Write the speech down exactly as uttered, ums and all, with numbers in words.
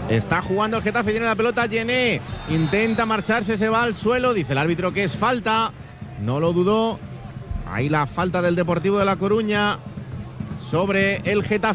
Está jugando el Getafe, tiene la pelota, Yené. Intenta marcharse, se va al suelo. Dice el árbitro que es falta. No lo dudó. Ahí la falta del Deportivo de La Coruña sobre el Getafe.